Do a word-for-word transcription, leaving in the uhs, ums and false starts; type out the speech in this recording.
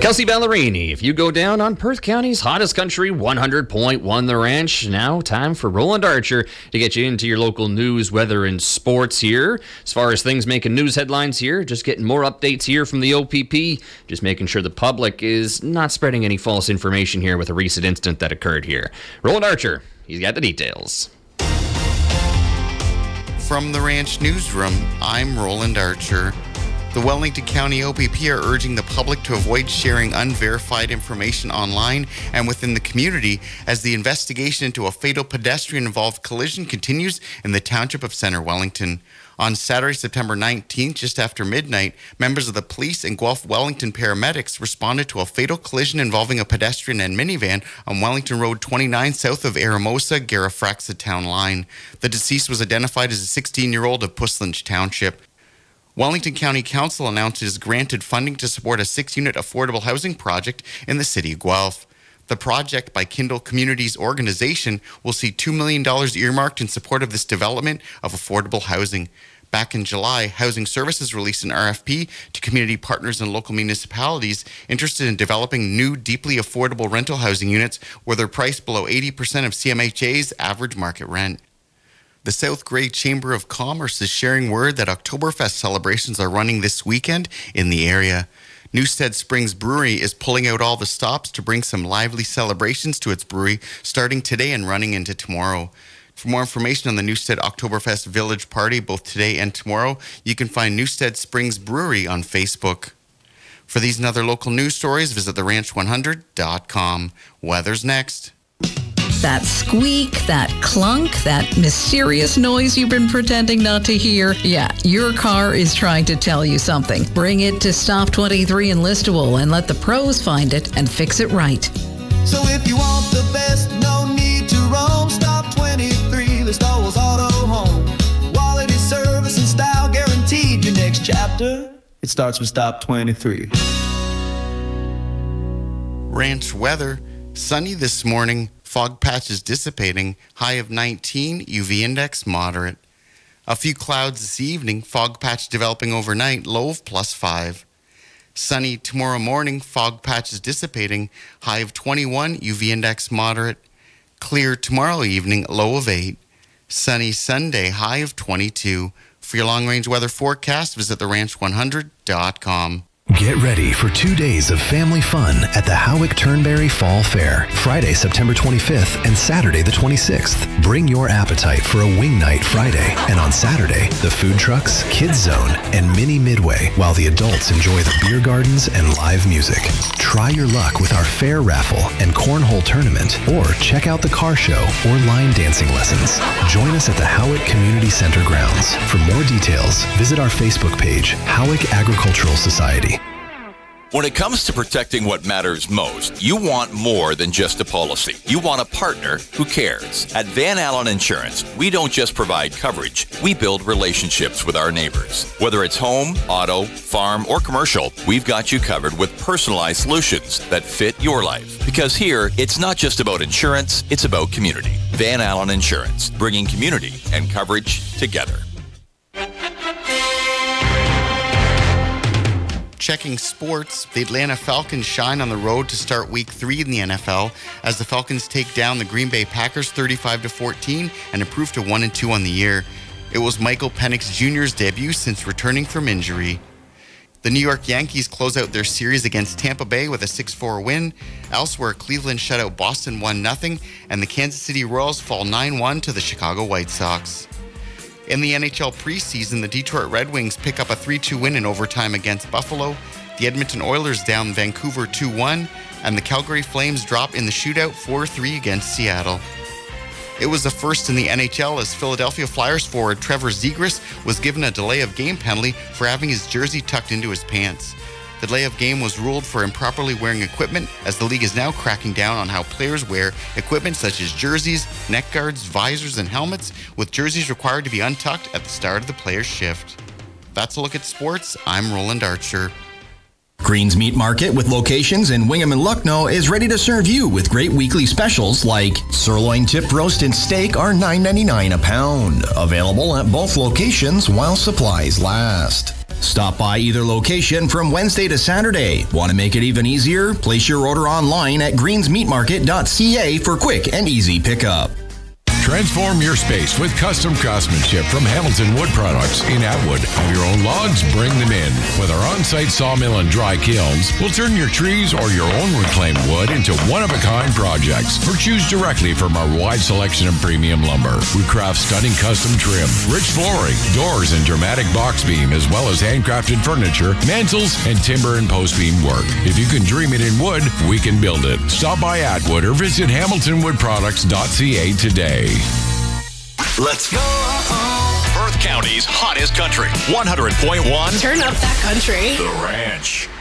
Kelsey Ballerini, if you go down on Perth County's hottest country, one hundred point one The Ranch. Now time for Roland Archer to get you into your local news, weather, and sports here. As far as things making news headlines here, just getting more updates here from the O P P, just making sure the public is not spreading any false information here with a recent incident that occurred here. Roland Archer, he's got the details. From the Ranch Newsroom, I'm Roland Archer. The Wellington County O P P are urging the public to avoid sharing unverified information online and within the community as the investigation into a fatal pedestrian-involved collision continues in the township of Centre Wellington. On Saturday, September nineteenth, just after midnight, members of the police and Guelph Wellington paramedics responded to a fatal collision involving a pedestrian and minivan on Wellington Road twenty-nine south of Aramosa, Garafraxa town line. The deceased was identified as a sixteen-year-old of Puslinch Township. Wellington County Council announced it has granted funding to support a six-unit affordable housing project in the city of Guelph. The project by Kindle Communities organization will see two million dollars earmarked in support of this development of affordable housing. Back in July, Housing Services released an R F P to community partners and local municipalities interested in developing new, deeply affordable rental housing units where they're priced below eighty percent of C M H A's average market rent. The South Grey Chamber of Commerce is sharing word that Oktoberfest celebrations are running this weekend in the area. Newstead Springs Brewery is pulling out all the stops to bring some lively celebrations to its brewery starting today and running into tomorrow. For more information on the Newstead Oktoberfest Village Party, both today and tomorrow, you can find Newstead Springs Brewery on Facebook. For these and other local news stories, visit the ranch one hundred dot com. Weather's next. That squeak, that clunk, that mysterious noise you've been pretending not to hear. Yeah, your car is trying to tell you something. Bring it to Stop twenty-three in Listowel and let the pros find it and fix it right. So if you want the best, no need to roam. Stop twenty-three, Listowel's Auto Home. Quality service and style guaranteed. Your next chapter, it starts with Stop twenty-three. Ranch weather, sunny this morning. Fog patches dissipating, high of nineteen, U V index moderate. A few clouds this evening, fog patch developing overnight, low of plus five. Sunny tomorrow morning, fog patches dissipating, high of twenty-one, U V index moderate. Clear tomorrow evening, low of eight. Sunny Sunday, high of twenty-two. For your long-range weather forecast, visit the ranch one hundred dot com. Get ready for two days of family fun at the Howick Turnberry Fall Fair, Friday, September twenty-fifth and Saturday the twenty-sixth. Bring your appetite for a wing night Friday, and on Saturday, the food trucks, kids zone, and mini midway, while the adults enjoy the beer gardens and live music. Try your luck with our fair raffle and cornhole tournament, or check out the car show or line dancing lessons. Join us at the Howick Community Center grounds. For more details, visit our Facebook page, Howick Agricultural Society. When it comes to protecting what matters most, you want more than just a policy. You want a partner who cares. At Van Allen Insurance, we don't just provide coverage, we build relationships with our neighbors. Whether it's home, auto, farm, or commercial, we've got you covered with personalized solutions that fit your life. Because here, it's not just about insurance, it's about community. Van Allen Insurance, bringing community and coverage together. Checking sports, the Atlanta Falcons shine on the road to start week three in the N F L as the Falcons take down the Green Bay Packers thirty-five to fourteen and improve to one and two on the year. It was Michael Penix Junior's debut since returning from injury. The New York Yankees close out their series against Tampa Bay with a six four win. Elsewhere, Cleveland shut out Boston one nothing, and the Kansas City Royals fall nine one to the Chicago White Sox. In the N H L preseason, the Detroit Red Wings pick up a three two win in overtime against Buffalo. The Edmonton Oilers down Vancouver two one, and the Calgary Flames drop in the shootout four three against Seattle. It was the first in the N H L as Philadelphia Flyers forward Trevor Zegras was given a delay of game penalty for having his jersey tucked into his pants. The delay of game was ruled for improperly wearing equipment, as the league is now cracking down on how players wear equipment such as jerseys, neck guards, visors, and helmets, with jerseys required to be untucked at the start of the player's shift. That's a look at sports. I'm Roland Archer. Green's Meat Market, with locations in Wingham and Lucknow, is ready to serve you with great weekly specials like sirloin tip roast and steak are nine ninety-nine a pound. Available at both locations while supplies last. Stop by either location from Wednesday to Saturday. Want to make it even easier? Place your order online at greens meat market dot c a for quick and easy pickup. Transform your space with custom craftsmanship from Hamilton Wood Products in Atwood. Have your own logs? Bring them in. With our on-site sawmill and dry kilns, we'll turn your trees or your own reclaimed wood into one-of-a-kind projects. Or choose directly from our wide selection of premium lumber. We craft stunning custom trim, rich flooring, doors and dramatic box beam, as well as handcrafted furniture, mantels, and timber and post beam work. If you can dream it in wood, we can build it. Stop by Atwood or visit hamilton wood products dot c a today. Let's go. Perth County's hottest country. one hundred point one. Turn up that country. The Ranch.